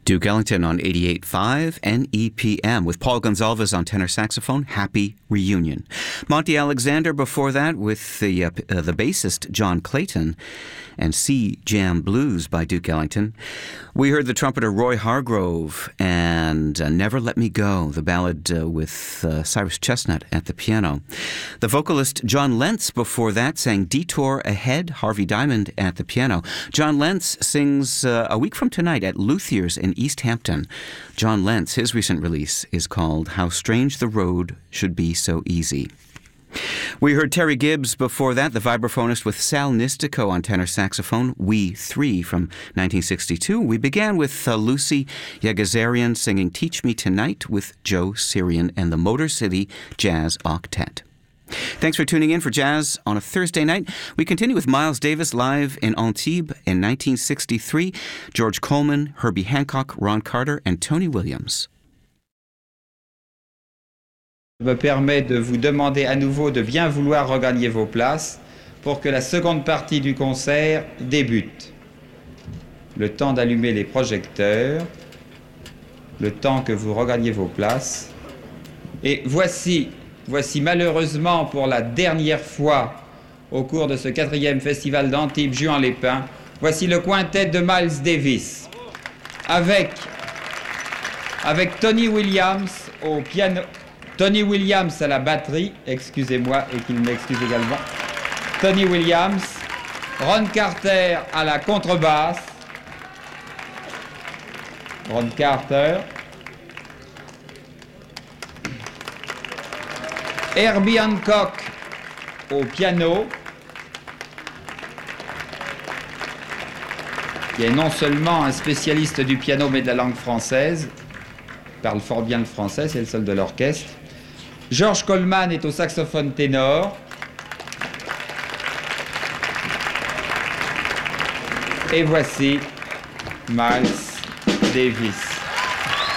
Duke Ellington on 88.5 NEPM with Paul Gonsalves on tenor saxophone. Happy Reunion. Monty Alexander before that with the bassist John Clayton and Sea Jam Blues by Duke Ellington. We heard the trumpeter Roy Hargrove and Never Let Me Go, the ballad with Cyrus Chestnut at the piano. The vocalist John Lentz before that sang Detour Ahead, Harvey Diamond at the piano. John Lentz sings a week from tonight at Luthier's in East Hampton. John Lentz, his recent release is called How Strange the Road Should Be So Easy. We heard Terry Gibbs before that, the vibraphonist with Sal Nistico on tenor saxophone, We Three from 1962. We began with Lucy Yegazarian singing Teach Me Tonight with Joe Syrian and the Motor City Jazz Octet. Thanks for tuning in for Jazz on a Thursday night. We continue with Miles Davis live in Antibes in 1963, George Coleman, Herbie Hancock, Ron Carter, and Tony Williams. Je me permets de vous demander à nouveau de bien vouloir regagner vos places pour que la seconde partie du concert débute. Le temps d'allumer les projecteurs, le temps que vous regagnez vos places. Et voici malheureusement pour la dernière fois au cours de ce 4e festival d'Antibes Juan-les-Pins, voici le quintet de Miles Davis avec Tony Williams au piano, Tony Williams à la batterie, excusez-moi et qu'il m'excuse également, Tony Williams, Ron Carter à la contrebasse, Ron Carter, Herbie Hancock au piano, qui est non seulement un spécialiste du piano mais de la langue française, parle fort bien le français, c'est le seul de l'orchestre. George Coleman est au saxophone ténor. Et voici Miles Davis.